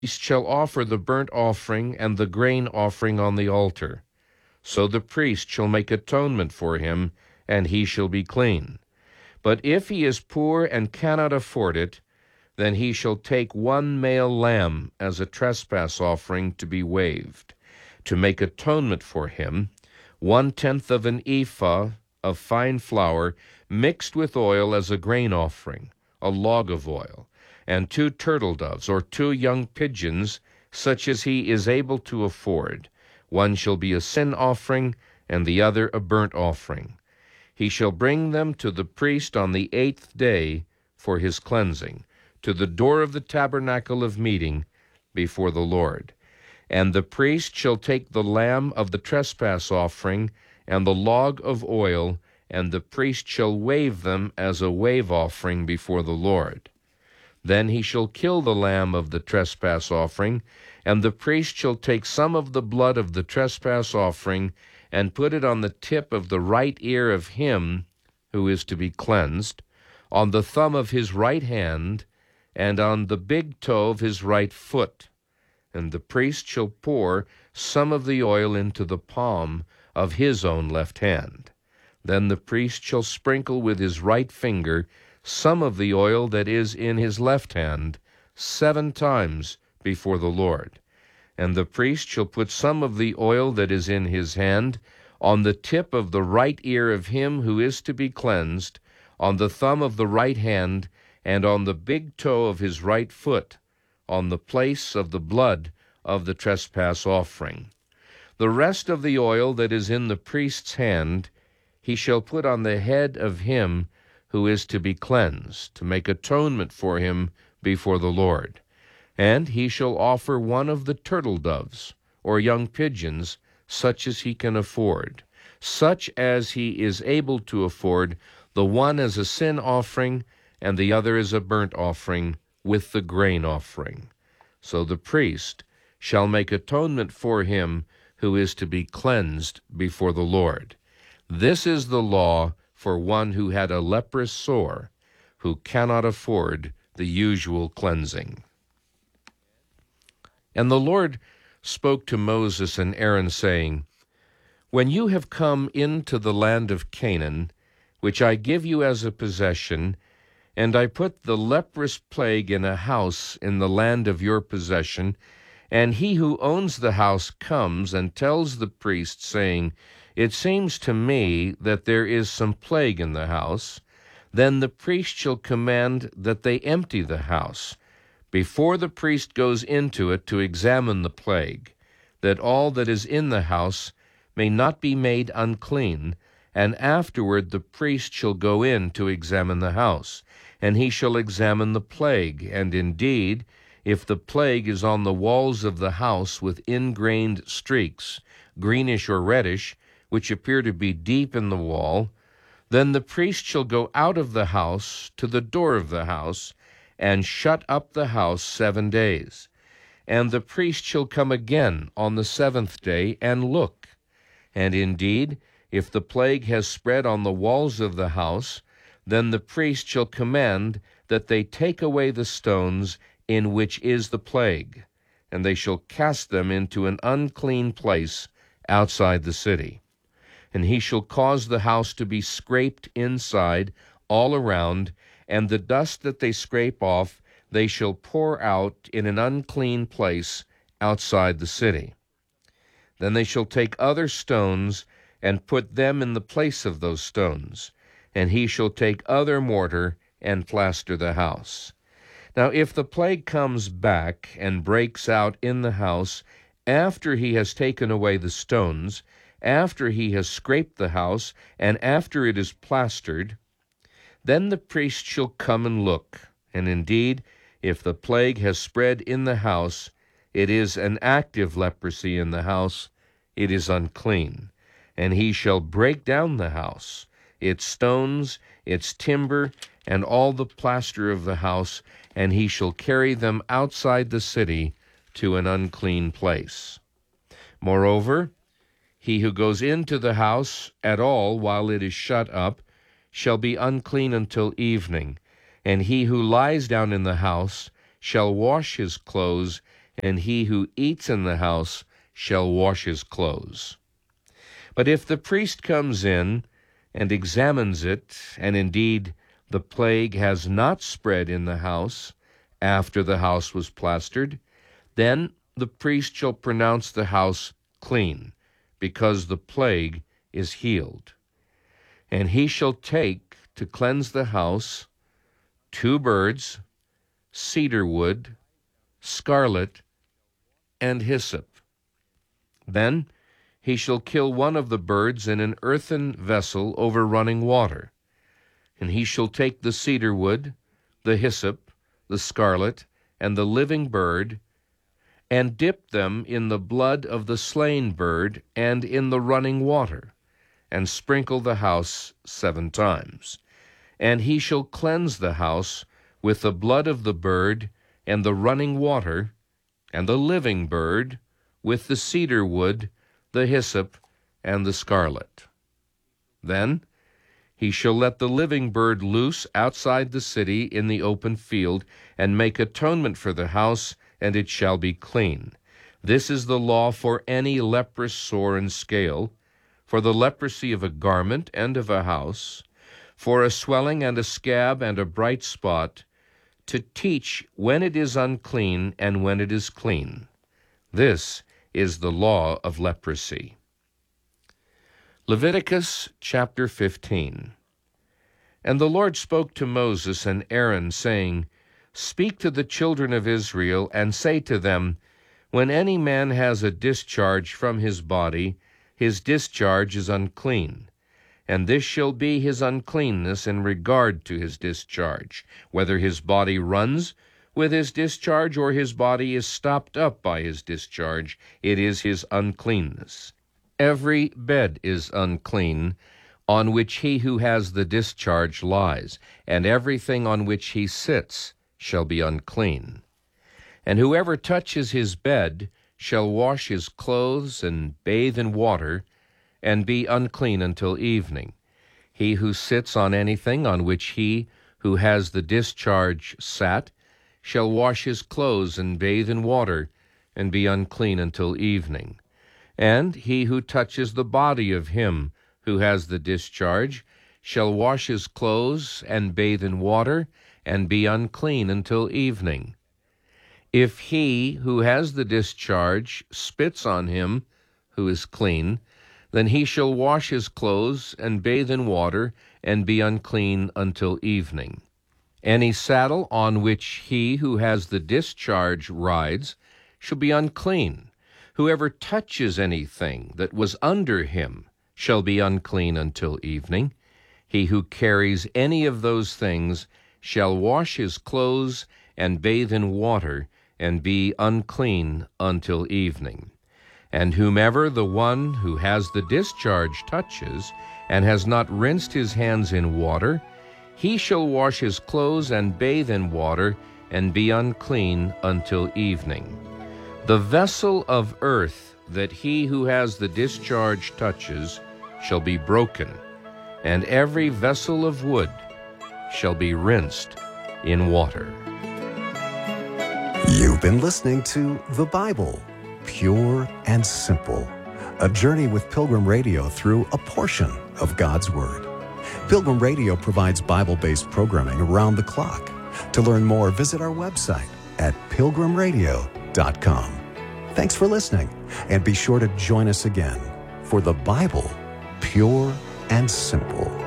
shall offer the burnt offering and the grain offering on the altar. So the priest shall make atonement for him, and he shall be clean. But if he is poor and cannot afford it, then he shall take one male lamb as a trespass offering to be waived, to make atonement for him, 1/10 of an ephah of fine flour mixed with oil as a grain offering, a log of oil, and 2 turtle doves or 2 young pigeons, such as he is able to afford. One shall be a sin offering, and the other a burnt offering. He shall bring them to the priest on the 8th day for his cleansing, to the door of the tabernacle of meeting before the Lord. And the priest shall take the lamb of the trespass offering and the log of oil, and the priest shall wave them as a wave offering before the Lord. Then he shall kill the lamb of the trespass offering, and the priest shall take some of the blood of the trespass offering and put it on the tip of the right ear of him who is to be cleansed, on the thumb of his right hand, and on the big toe of his right foot. And the priest shall pour some of the oil into the palm of his own left hand. Then the priest shall sprinkle with his right finger some of the oil that is in his left hand 7 times before the Lord. And the priest shall put some of the oil that is in his hand on the tip of the right ear of him who is to be cleansed, on the thumb of the right hand, and on the big toe of his right foot, on the place of the blood of the trespass offering. The rest of the oil that is in the priest's hand he shall put on the head of him who is to be cleansed, to make atonement for him before the Lord. And he shall offer one of the turtle doves, or young pigeons, such as he can afford, such as he is able to afford, the one as a sin offering, and the other as a burnt offering, with the grain offering. So the priest shall make atonement for him who is to be cleansed before the Lord. This is the law for one who had a leprous sore, who cannot afford the usual cleansing. And the Lord spoke to Moses and Aaron, saying, When you have come into the land of Canaan, which I give you as a possession, and I put the leprous plague in a house in the land of your possession, and he who owns the house comes and tells the priest, saying, It seems to me that there is some plague in the house, then the priest shall command that they empty the house, before the priest goes into it to examine the plague, that all that is in the house may not be made unclean, and afterward the priest shall go in to examine the house, and he shall examine the plague, and indeed, if the plague is on the walls of the house with ingrained streaks, greenish or reddish, which appear to be deep in the wall, then the priest shall go out of the house to the door of the house, and shut up the house 7 days. And the priest shall come again on the 7th day and look. And indeed, if the plague has spread on the walls of the house, then the priest shall command that they take away the stones in which is the plague, and they shall cast them into an unclean place outside the city. And he shall cause the house to be scraped inside all around, and the dust that they scrape off they shall pour out in an unclean place outside the city. Then they shall take other stones and put them in the place of those stones, and he shall take other mortar and plaster the house. Now if the plague comes back and breaks out in the house after he has taken away the stones, after he has scraped the house, and after it is plastered, then the priest shall come and look, and indeed, if the plague has spread in the house, it is an active leprosy in the house, it is unclean. And he shall break down the house, its stones, its timber, and all the plaster of the house, and he shall carry them outside the city to an unclean place. Moreover, he who goes into the house at all while it is shut up shall be unclean until evening, and he who lies down in the house shall wash his clothes and he who eats in the house shall wash his clothes. But if the priest comes in and examines it, and indeed the plague has not spread in the house after the house was plastered, then the priest shall pronounce the house clean, because the plague is healed. And he shall take to cleanse the house 2 birds, cedar wood, scarlet, and hyssop. Then he shall kill one of the birds in an earthen vessel over running water. And he shall take the cedar wood, the hyssop, the scarlet, and the living bird, and dip them in the blood of the slain bird and in the running water, and sprinkle the house 7 times. And he shall cleanse the house with the blood of the bird and the running water, and the living bird, with the cedar wood, the hyssop, and the scarlet. Then he shall let the living bird loose outside the city in the open field, and make atonement for the house, and it shall be clean. This is the law for any leprous sore and scale, for the leprosy of a garment and of a house, for a swelling and a scab and a bright spot, to teach when it is unclean and when it is clean. This is the law of leprosy. Leviticus chapter 15. And the Lord spoke to Moses and Aaron, saying, Speak to the children of Israel, and say to them, When any man has a discharge from his body, his discharge is unclean. And this shall be his uncleanness in regard to his discharge, whether his body runs with his discharge or his body is stopped up by his discharge, it is his uncleanness. Every bed is unclean on which he who has the discharge lies, and everything on which he sits shall be unclean. And whoever touches his bed shall wash his clothes and bathe in water, and be unclean until evening. He who sits on anything on which he who has the discharge sat shall wash his clothes and bathe in water, and be unclean until evening. And he who touches the body of him who has the discharge shall wash his clothes and bathe in water, and be unclean until evening. If he who has the discharge spits on him who is clean, then he shall wash his clothes and bathe in water, and be unclean until evening. Any saddle on which he who has the discharge rides shall be unclean. Whoever touches anything that was under him shall be unclean until evening. He who carries any of those things shall wash his clothes and bathe in water, and be unclean until evening. And whomever the one who has the discharge touches, and has not rinsed his hands in water, he shall wash his clothes and bathe in water, and be unclean until evening. The vessel of earth that he who has the discharge touches shall be broken, and every vessel of wood shall be rinsed in water. You've been listening to The Bible, Pure and Simple, a journey with Pilgrim Radio through a portion of God's Word. Pilgrim Radio provides Bible-based programming around the clock. To learn more, visit our website at pilgrimradio.com. Thanks for listening, and be sure to join us again for The Bible, Pure and Simple.